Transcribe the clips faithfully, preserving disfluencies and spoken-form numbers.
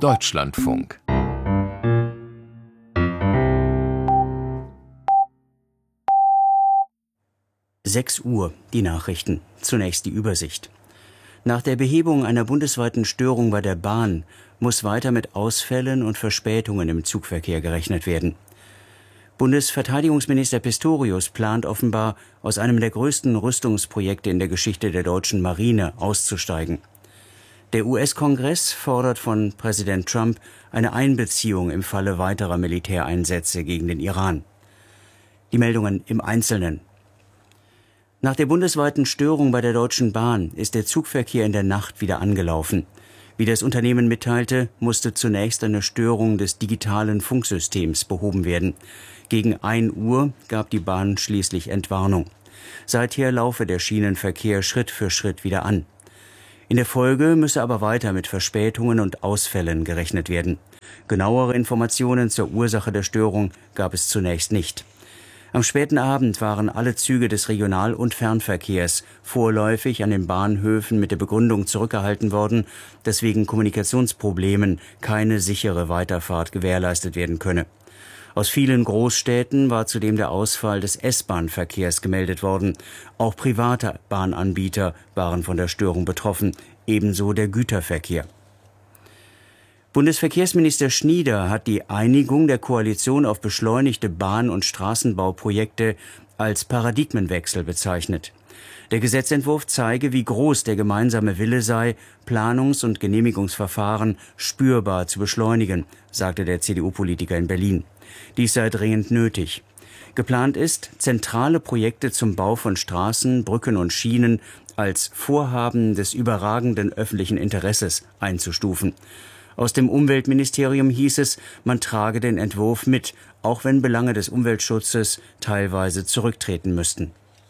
Deutschlandfunk. sechs Uhr, die Nachrichten. Zunächst die Übersicht. Nach der Behebung einer bundesweiten Störung bei der Bahn muss weiter mit Ausfällen und Verspätungen im Zugverkehr gerechnet werden. Bundesverteidigungsminister Pistorius plant offenbar, aus einem der größten Rüstungsprojekte in der Geschichte der deutschen Marine auszusteigen. Der U S-Kongress fordert von Präsident Trump eine Einbeziehung im Falle weiterer Militäreinsätze gegen den Iran. Die Meldungen im Einzelnen. Nach der bundesweiten Störung bei der Deutschen Bahn ist der Zugverkehr in der Nacht wieder angelaufen. Wie das Unternehmen mitteilte, musste zunächst eine Störung des digitalen Funksystems behoben werden. Gegen ein Uhr gab die Bahn schließlich Entwarnung. Seither laufe der Schienenverkehr Schritt für Schritt wieder an. In der Folge müsse aber weiter mit Verspätungen und Ausfällen gerechnet werden. Genauere Informationen zur Ursache der Störung gab es zunächst nicht. Am späten Abend waren alle Züge des Regional- und Fernverkehrs vorläufig an den Bahnhöfen mit der Begründung zurückgehalten worden, dass wegen Kommunikationsproblemen keine sichere Weiterfahrt gewährleistet werden könne. Aus vielen Großstädten war zudem der Ausfall des S-Bahn-Verkehrs gemeldet worden. Auch private Bahnanbieter waren von der Störung betroffen, ebenso der Güterverkehr. Bundesverkehrsminister Schnieder hat die Einigung der Koalition auf beschleunigte Bahn- und Straßenbauprojekte als Paradigmenwechsel bezeichnet. Der Gesetzentwurf zeige, wie groß der gemeinsame Wille sei, Planungs- und Genehmigungsverfahren spürbar zu beschleunigen, sagte der C D U-Politiker in Berlin. Dies sei dringend nötig. Geplant ist, zentrale Projekte zum Bau von Straßen, Brücken und Schienen als Vorhaben des überragenden öffentlichen Interesses einzustufen. Aus dem Umweltministerium hieß es, man trage den Entwurf mit, auch wenn Belange des Umweltschutzes teilweise zurücktreten müssten.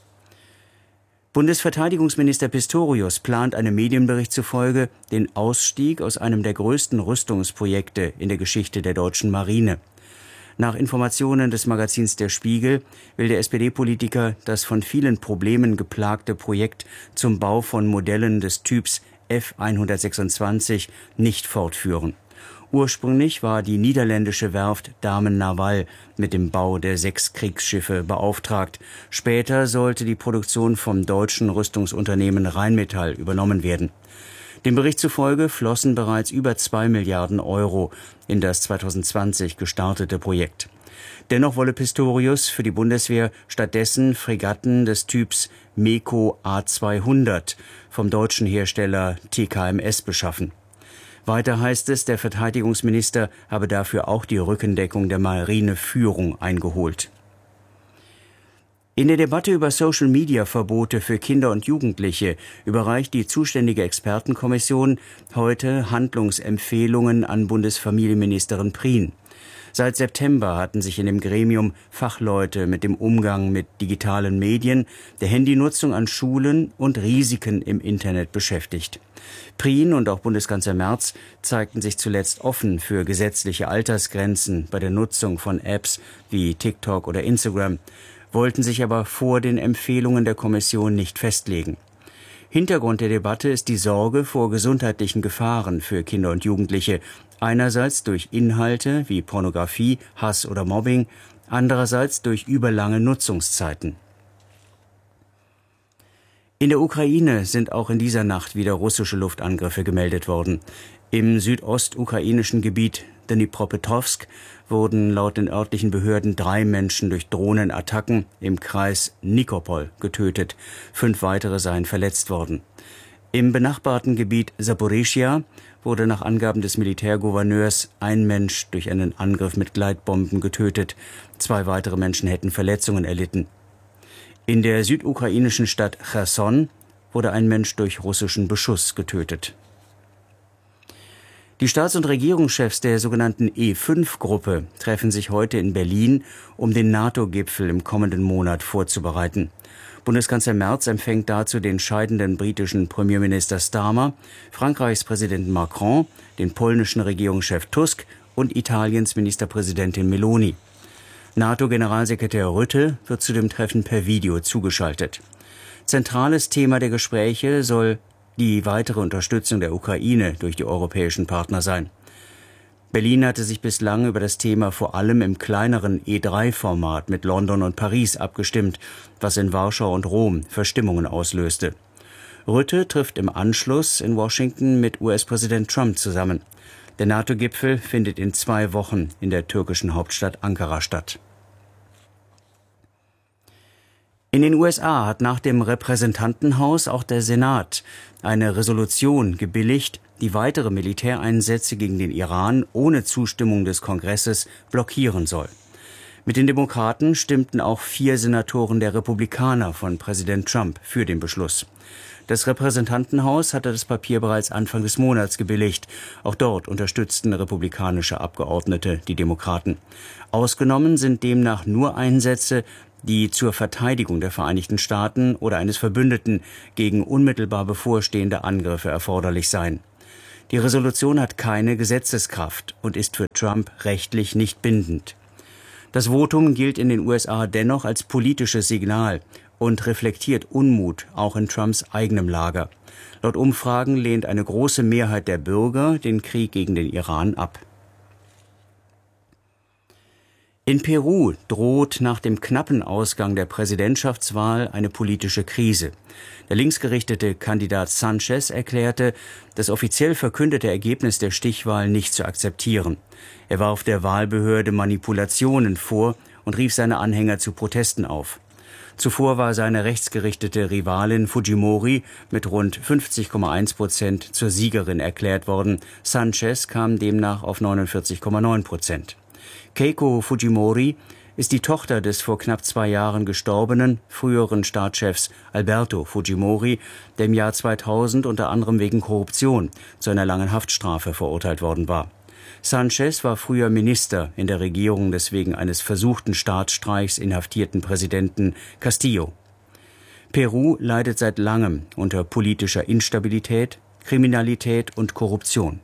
Bundesverteidigungsminister Pistorius plant einem Medienbericht zufolge den Ausstieg aus einem der größten Rüstungsprojekte in der Geschichte der deutschen Marine. Nach Informationen des Magazins Der Spiegel will der S P D-Politiker das von vielen Problemen geplagte Projekt zum Bau von Modellen des Typs F hundertsechsundzwanzig nicht fortführen. Ursprünglich war die niederländische Werft Damen-Naval mit dem Bau der sechs Kriegsschiffe beauftragt. Später sollte die Produktion vom deutschen Rüstungsunternehmen Rheinmetall übernommen werden. Dem Bericht zufolge flossen bereits über zwei Milliarden Euro in das zweitausendzwanzig gestartete Projekt. Dennoch wolle Pistorius für die Bundeswehr stattdessen Fregatten des Typs MEKO A zweihundert vom deutschen Hersteller T K M S beschaffen. Weiter heißt es, der Verteidigungsminister habe dafür auch die Rückendeckung der Marineführung eingeholt. In der Debatte über Social-Media-Verbote für Kinder und Jugendliche überreicht die zuständige Expertenkommission heute Handlungsempfehlungen an Bundesfamilienministerin Prien. Seit September hatten sich in dem Gremium Fachleute mit dem Umgang mit digitalen Medien, der Handynutzung an Schulen und Risiken im Internet beschäftigt. Prien und auch Bundeskanzler Merz zeigten sich zuletzt offen für gesetzliche Altersgrenzen bei der Nutzung von Apps wie TikTok oder Instagram, wollten sich aber vor den Empfehlungen der Kommission nicht festlegen. Hintergrund der Debatte ist die Sorge vor gesundheitlichen Gefahren für Kinder und Jugendliche, einerseits durch Inhalte wie Pornografie, Hass oder Mobbing, andererseits durch überlange Nutzungszeiten. In der Ukraine sind auch in dieser Nacht wieder russische Luftangriffe gemeldet worden. Im südostukrainischen Gebiet Dnipropetrovsk wurden laut den örtlichen Behörden drei Menschen durch Drohnenattacken im Kreis Nikopol getötet. Fünf weitere seien verletzt worden. Im benachbarten Gebiet Saporischschja wurde nach Angaben des Militärgouverneurs ein Mensch durch einen Angriff mit Gleitbomben getötet. Zwei weitere Menschen hätten Verletzungen erlitten. In der südukrainischen Stadt Cherson wurde ein Mensch durch russischen Beschuss getötet. Die Staats- und Regierungschefs der sogenannten E fünf Gruppe treffen sich heute in Berlin, um den NATO-Gipfel im kommenden Monat vorzubereiten. Bundeskanzler Merz empfängt dazu den scheidenden britischen Premierminister Starmer, Frankreichs Präsidenten Macron, den polnischen Regierungschef Tusk und Italiens Ministerpräsidentin Meloni. NATO-Generalsekretär Rutte wird zu dem Treffen per Video zugeschaltet. Zentrales Thema der Gespräche soll die weitere Unterstützung der Ukraine durch die europäischen Partner sein. Berlin hatte sich bislang über das Thema vor allem im kleineren E drei Format mit London und Paris abgestimmt, was in Warschau und Rom Verstimmungen auslöste. Rutte trifft im Anschluss in Washington mit U S-Präsident Trump zusammen. Der NATO-Gipfel findet in zwei Wochen in der türkischen Hauptstadt Ankara statt. In den U S A hat nach dem Repräsentantenhaus auch der Senat eine Resolution gebilligt, die weitere Militäreinsätze gegen den Iran ohne Zustimmung des Kongresses blockieren soll. Mit den Demokraten stimmten auch vier Senatoren der Republikaner von Präsident Trump für den Beschluss. Das Repräsentantenhaus hatte das Papier bereits Anfang des Monats gebilligt. Auch dort unterstützten republikanische Abgeordnete die Demokraten. Ausgenommen sind demnach nur Einsätze, die zur Verteidigung der Vereinigten Staaten oder eines Verbündeten gegen unmittelbar bevorstehende Angriffe erforderlich seien. Die Resolution hat keine Gesetzeskraft und ist für Trump rechtlich nicht bindend. Das Votum gilt in den U S A dennoch als politisches Signal und reflektiert Unmut auch in Trumps eigenem Lager. Laut Umfragen lehnt eine große Mehrheit der Bürger den Krieg gegen den Iran ab. In Peru droht nach dem knappen Ausgang der Präsidentschaftswahl eine politische Krise. Der linksgerichtete Kandidat Sanchez erklärte, das offiziell verkündete Ergebnis der Stichwahl nicht zu akzeptieren. Er warf der Wahlbehörde Manipulationen vor und rief seine Anhänger zu Protesten auf. Zuvor war seine rechtsgerichtete Rivalin Fujimori mit rund fünfzig Komma eins Prozent zur Siegerin erklärt worden. Sanchez kam demnach auf neunundvierzig Komma neun Prozent. Keiko Fujimori ist die Tochter des vor knapp zwei Jahren gestorbenen früheren Staatschefs Alberto Fujimori, der im Jahr zweitausend unter anderem wegen Korruption zu einer langen Haftstrafe verurteilt worden war. Sanchez war früher Minister in der Regierung des wegen eines versuchten Staatsstreichs inhaftierten Präsidenten Castillo. Peru leidet seit langem unter politischer Instabilität, Kriminalität und Korruption.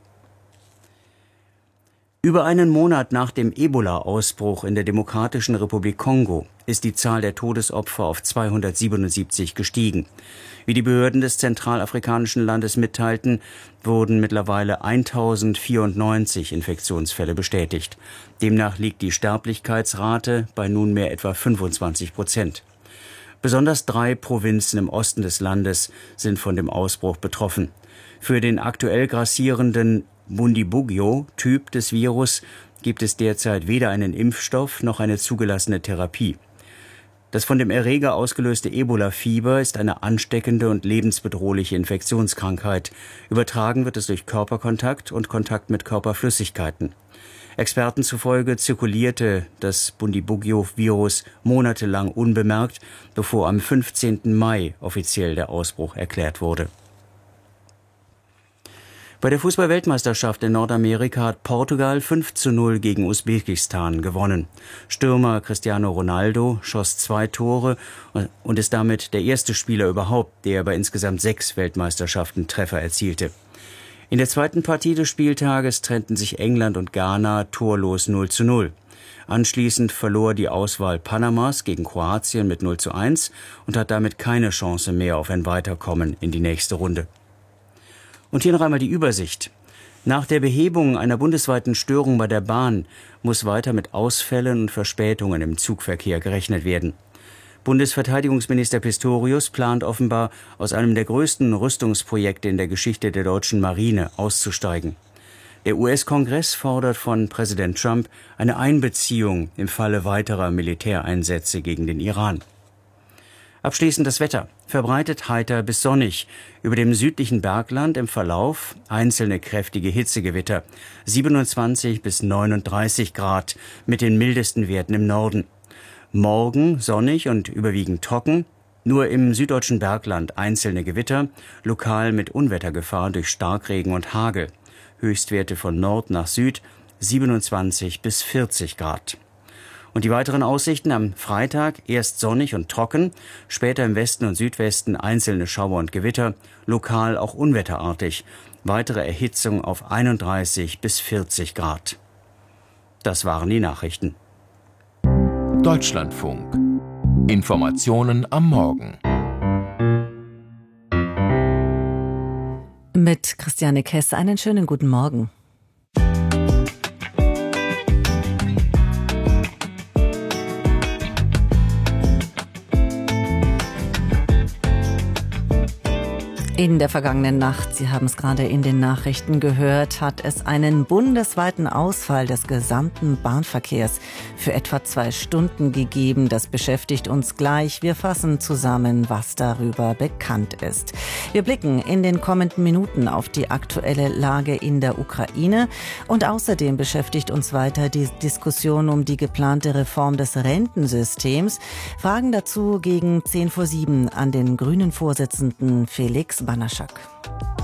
Über einen Monat nach dem Ebola-Ausbruch in der Demokratischen Republik Kongo ist die Zahl der Todesopfer auf zweihundertsiebenundsiebzig gestiegen. Wie die Behörden des zentralafrikanischen Landes mitteilten, wurden mittlerweile eintausendvierundneunzig Infektionsfälle bestätigt. Demnach liegt die Sterblichkeitsrate bei nunmehr etwa fünfundzwanzig Prozent. Besonders drei Provinzen im Osten des Landes sind von dem Ausbruch betroffen. Für den aktuell grassierenden Bundibugyo-Typ des Virus gibt es derzeit weder einen Impfstoff noch eine zugelassene Therapie. Das von dem Erreger ausgelöste Ebola-Fieber ist eine ansteckende und lebensbedrohliche Infektionskrankheit. Übertragen wird es durch Körperkontakt und Kontakt mit Körperflüssigkeiten. Experten zufolge zirkulierte das Bundibugyo-Virus monatelang unbemerkt, bevor am fünfzehnten Mai offiziell der Ausbruch erklärt wurde. Bei der Fußball-Weltmeisterschaft in Nordamerika hat Portugal fünf zu null gegen Usbekistan gewonnen. Stürmer Cristiano Ronaldo schoss zwei Tore und ist damit der erste Spieler überhaupt, der bei insgesamt sechs Weltmeisterschaften Treffer erzielte. In der zweiten Partie des Spieltages trennten sich England und Ghana torlos null zu null. Anschließend verlor die Auswahl Panamas gegen Kroatien mit null zu eins und hat damit keine Chance mehr auf ein Weiterkommen in die nächste Runde. Und hier noch einmal die Übersicht. Nach der Behebung einer bundesweiten Störung bei der Bahn muss weiter mit Ausfällen und Verspätungen im Zugverkehr gerechnet werden. Bundesverteidigungsminister Pistorius plant offenbar, aus einem der größten Rüstungsprojekte in der Geschichte der deutschen Marine auszusteigen. Der U S-Kongress fordert von Präsident Trump eine Einbeziehung im Falle weiterer Militäreinsätze gegen den Iran. Abschließend das Wetter. Verbreitet heiter bis sonnig. Über dem südlichen Bergland im Verlauf einzelne kräftige Hitzegewitter. siebenundzwanzig bis neununddreißig Grad mit den mildesten Werten im Norden. Morgen sonnig und überwiegend trocken. Nur im süddeutschen Bergland einzelne Gewitter, lokal mit Unwettergefahr durch Starkregen und Hagel. Höchstwerte von Nord nach Süd siebenundzwanzig bis vierzig Grad. Und die weiteren Aussichten am Freitag erst sonnig und trocken, später im Westen und Südwesten einzelne Schauer und Gewitter, lokal auch unwetterartig, weitere Erhitzung auf einunddreißig bis vierzig Grad. Das waren die Nachrichten. Deutschlandfunk. Informationen am Morgen. Mit Christiane Kess einen schönen guten Morgen. In der vergangenen Nacht, Sie haben es gerade in den Nachrichten gehört, hat es einen bundesweiten Ausfall des gesamten Bahnverkehrs für etwa zwei Stunden gegeben. Das beschäftigt uns gleich. Wir fassen zusammen, was darüber bekannt ist. Wir blicken in den kommenden Minuten auf die aktuelle Lage in der Ukraine und außerdem beschäftigt uns weiter die Diskussion um die geplante Reform des Rentensystems. Fragen dazu gegen zehn vor sieben an den Grünen-Vorsitzenden Felix Banaschak.